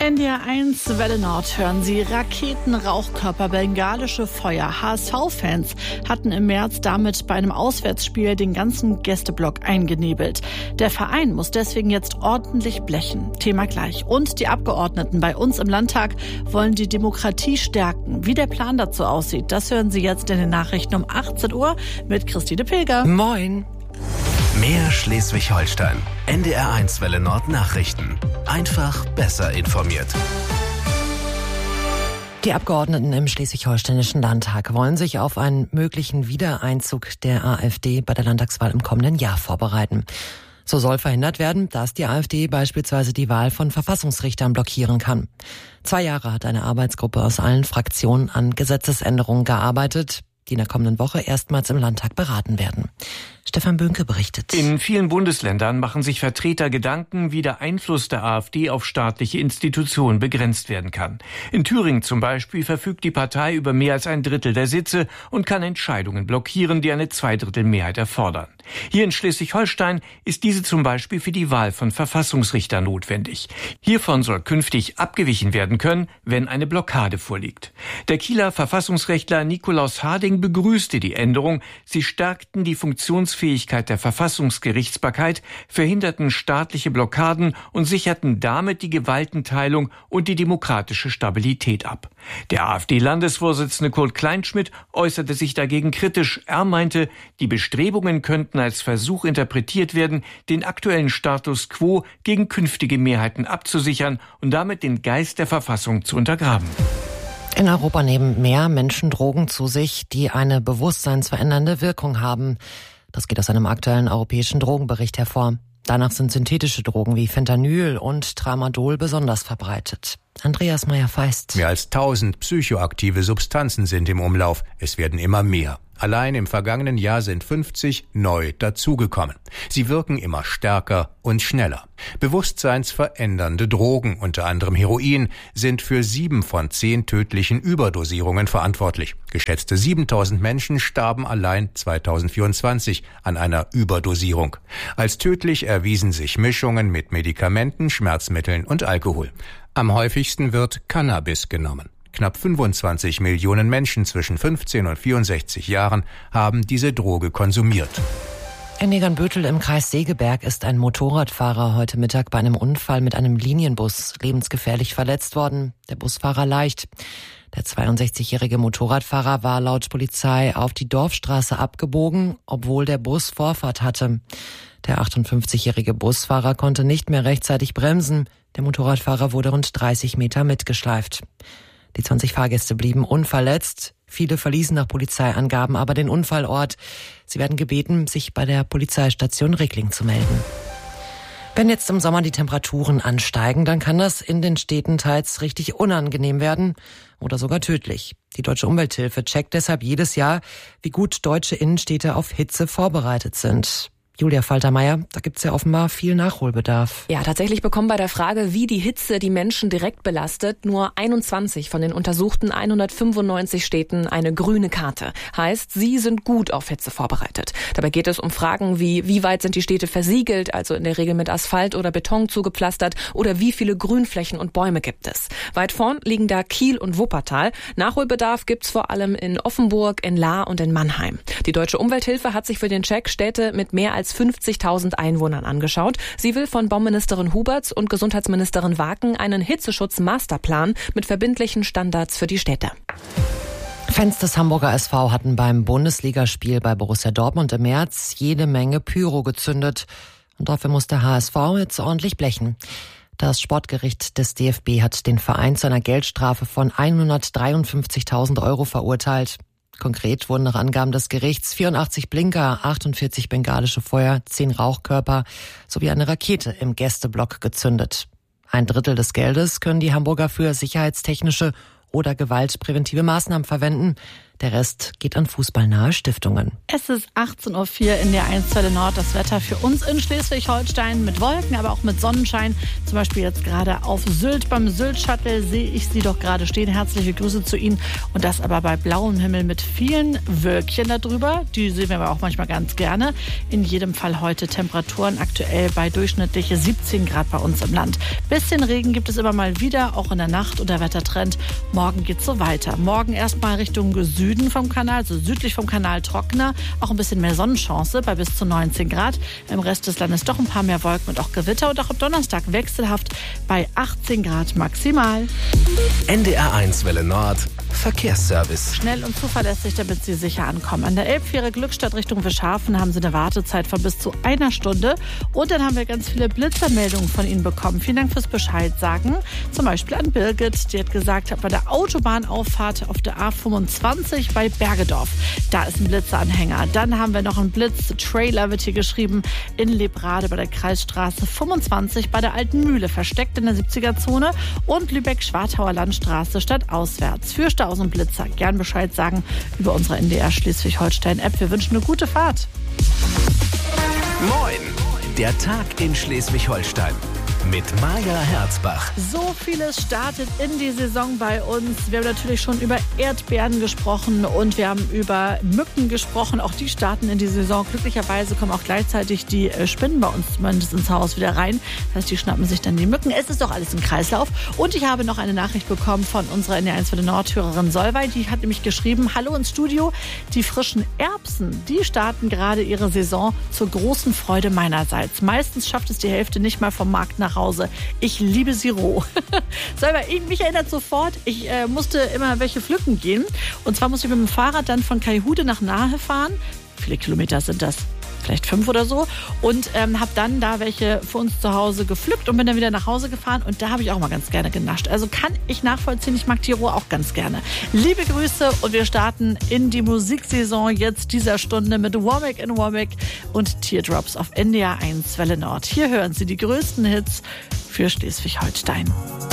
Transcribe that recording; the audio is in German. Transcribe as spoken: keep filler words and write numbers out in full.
N D R eins Welle Nord hören Sie Raketen, Rauchkörper, bengalische Feuer. H S V-Fans hatten im März damit bei einem Auswärtsspiel den ganzen Gästeblock eingenebelt. Der Verein muss deswegen jetzt ordentlich blechen. Thema gleich. Und die Abgeordneten bei uns im Landtag wollen die Demokratie stärken. Wie der Plan dazu aussieht, das hören Sie jetzt in den Nachrichten um achtzehn Uhr mit Christine Pilger. Moin. Mehr Schleswig-Holstein. N D R eins Welle Nord Nachrichten. Einfach besser informiert. Die Abgeordneten im Schleswig-Holsteinischen Landtag wollen sich auf einen möglichen Wiedereinzug der AfD bei der Landtagswahl im kommenden Jahr vorbereiten. So soll verhindert werden, dass die AfD beispielsweise die Wahl von Verfassungsrichtern blockieren kann. Zwei Jahre hat eine Arbeitsgruppe aus allen Fraktionen an Gesetzesänderungen gearbeitet, die in der kommenden Woche erstmals im Landtag beraten werden. Stefan Böhnke berichtet. In vielen Bundesländern machen sich Vertreter Gedanken, wie der Einfluss der AfD auf staatliche Institutionen begrenzt werden kann. In Thüringen zum Beispiel verfügt die Partei über mehr als ein Drittel der Sitze und kann Entscheidungen blockieren, die eine Zweidrittelmehrheit erfordern. Hier in Schleswig-Holstein ist diese zum Beispiel für die Wahl von Verfassungsrichtern notwendig. Hiervon soll künftig abgewichen werden können, wenn eine Blockade vorliegt. Der Kieler Verfassungsrechtler Nikolaus Harding begrüßte die Änderung. Sie stärkten die Funktionsfähigkeit der Verfassungsgerichtsbarkeit, verhinderten staatliche Blockaden und sicherten damit die Gewaltenteilung und die demokratische Stabilität ab. Der AfD-Landesvorsitzende Kurt Kleinschmidt äußerte sich dagegen kritisch. Er meinte, die Bestrebungen könnten als Versuch interpretiert werden, den aktuellen Status quo gegen künftige Mehrheiten abzusichern und damit den Geist der Verfassung zu untergraben. In Europa nehmen mehr Menschen Drogen zu sich, die eine bewusstseinsverändernde Wirkung haben. Das geht aus einem aktuellen europäischen Drogenbericht hervor. Danach sind synthetische Drogen wie Fentanyl und Tramadol besonders verbreitet. Andreas Meyer-Feist. Mehr als tausend psychoaktive Substanzen sind im Umlauf. Es werden immer mehr. Allein im vergangenen Jahr sind fünfzig neu dazugekommen. Sie wirken immer stärker und schneller. Bewusstseinsverändernde Drogen, unter anderem Heroin, sind für sieben von zehn tödlichen Überdosierungen verantwortlich. Geschätzte siebentausend Menschen starben allein zweitausendvierundzwanzig an einer Überdosierung. Als tödlich erwiesen sich Mischungen mit Medikamenten, Schmerzmitteln und Alkohol. Am häufigsten wird Cannabis genommen. Knapp fünfundzwanzig Millionen Menschen zwischen fünfzehn und vierundsechzig Jahren haben diese Droge konsumiert. In Negernbüttel im Kreis Segeberg ist ein Motorradfahrer heute Mittag bei einem Unfall mit einem Linienbus lebensgefährlich verletzt worden. Der Busfahrer leicht. Der zweiundsechzigjährige Motorradfahrer war laut Polizei auf die Dorfstraße abgebogen, obwohl der Bus Vorfahrt hatte. Der achtundfünfzigjährige Busfahrer konnte nicht mehr rechtzeitig bremsen. Der Motorradfahrer wurde rund dreißig Meter mitgeschleift. Die zwanzig Fahrgäste blieben unverletzt. Viele verließen nach Polizeiangaben aber den Unfallort. Sie werden gebeten, sich bei der Polizeistation Rickling zu melden. Wenn jetzt im Sommer die Temperaturen ansteigen, dann kann das in den Städten teils richtig unangenehm werden oder sogar tödlich. Die Deutsche Umwelthilfe checkt deshalb jedes Jahr, wie gut deutsche Innenstädte auf Hitze vorbereitet sind. Julia Faltermeier, da gibt's ja offenbar viel Nachholbedarf. Ja, tatsächlich bekommen bei der Frage, wie die Hitze die Menschen direkt belastet, nur einundzwanzig von den untersuchten hundertfünfundneunzig Städten eine grüne Karte. Heißt, sie sind gut auf Hitze vorbereitet. Dabei geht es um Fragen wie, wie weit sind die Städte versiegelt, also in der Regel mit Asphalt oder Beton zugepflastert, oder wie viele Grünflächen und Bäume gibt es. Weit vorn liegen da Kiel und Wuppertal. Nachholbedarf gibt's vor allem in Offenburg, in Lahr und in Mannheim. Die Deutsche Umwelthilfe hat sich für den Check Städte mit mehr als fünfzigtausend Einwohnern angeschaut. Sie will von Bauministerin Huberts und Gesundheitsministerin Waken einen Hitzeschutz-Masterplan mit verbindlichen Standards für die Städte. Fans des Hamburger S V hatten beim Bundesligaspiel bei Borussia Dortmund im März jede Menge Pyro gezündet. Und dafür muss der H S V jetzt ordentlich blechen. Das Sportgericht des D F B hat den Verein zu einer Geldstrafe von hundertdreiundfünfzigtausend Euro verurteilt. Konkret wurden nach Angaben des Gerichts vierundachtzig Blinker, achtundvierzig bengalische Feuer, zehn Rauchkörper sowie eine Rakete im Gästeblock gezündet. Ein Drittel des Geldes können die Hamburger für sicherheitstechnische oder gewaltpräventive Maßnahmen verwenden. Der Rest geht an fußballnahe Stiftungen. Es ist achtzehn Uhr vier in der eins Welle Nord. Das Wetter für uns in Schleswig-Holstein mit Wolken, aber auch mit Sonnenschein. Zum Beispiel jetzt gerade auf Sylt. Beim Sylt-Shuttle sehe ich Sie doch gerade stehen. Herzliche Grüße zu Ihnen. Und das aber bei blauem Himmel mit vielen Wölkchen darüber. Die sehen wir aber auch manchmal ganz gerne. In jedem Fall heute Temperaturen aktuell bei durchschnittliche siebzehn Grad bei uns im Land. Bisschen Regen gibt es immer mal wieder, auch in der Nacht. Und der Wettertrend, morgen geht's so weiter. Morgen erstmal Richtung Süden vom Kanal, also südlich vom Kanal trockener. Auch ein bisschen mehr Sonnenchance bei bis zu neunzehn Grad. Im Rest des Landes doch ein paar mehr Wolken und auch Gewitter. Und auch am Donnerstag wechselhaft bei achtzehn Grad maximal. N D R eins Welle Nord Verkehrsservice. Schnell und zuverlässig, damit Sie sicher ankommen. An der Elbfähre Glückstadt Richtung Wischhafen haben Sie eine Wartezeit von bis zu einer Stunde. Und dann haben wir ganz viele Blitzermeldungen von Ihnen bekommen. Vielen Dank fürs Bescheid sagen. Zum Beispiel an Birgit, die hat gesagt, bei der Autobahnauffahrt auf der A fünfundzwanzig bei Bergedorf. Da ist ein Blitzeranhänger. Dann haben wir noch einen Blitz-Trailer, wird hier geschrieben, in Lebrade bei der Kreisstraße fünfundzwanzig bei der Alten Mühle, versteckt in der siebziger-Zone. Und Lübeck-Schwartauer Landstraße stadtauswärts. Für Staus und Blitzer gern Bescheid sagen über unsere N D R Schleswig-Holstein-App. Wir wünschen eine gute Fahrt. Moin, der Tag in Schleswig-Holstein. Mit Maja Herzbach. So vieles startet in die Saison bei uns. Wir haben natürlich schon über Erdbeeren gesprochen und wir haben über Mücken gesprochen. Auch die starten in die Saison. Glücklicherweise kommen auch gleichzeitig die Spinnen bei uns zumindest ins Haus wieder rein. Das heißt, die schnappen sich dann die Mücken. Es ist doch alles im Kreislauf. Und ich habe noch eine Nachricht bekommen von unserer N D R eins Welle Nord-Hörerin Solveig. Die hat nämlich geschrieben, hallo ins Studio. Die frischen Erbsen, die starten gerade ihre Saison zur großen Freude meinerseits. Meistens schafft es die Hälfte nicht mal vom Markt nach Hause. Ich liebe sie roh. Selber, mich erinnert sofort, ich äh, musste immer welche pflücken gehen. Und zwar musste ich mit dem Fahrrad dann von Kaihude nach Nahe fahren. Wie viele Kilometer sind das? Vielleicht fünf oder so. Und ähm, habe dann da welche für uns zu Hause gepflückt und bin dann wieder nach Hause gefahren. Und da habe ich auch mal ganz gerne genascht. Also kann ich nachvollziehen, ich mag die roh auch ganz gerne. Liebe Grüße und wir starten in die Musiksaison jetzt dieser Stunde mit Womack and Womack und Teardrops auf N D R eins Welle Nord. Hier hören Sie die größten Hits für Schleswig-Holstein.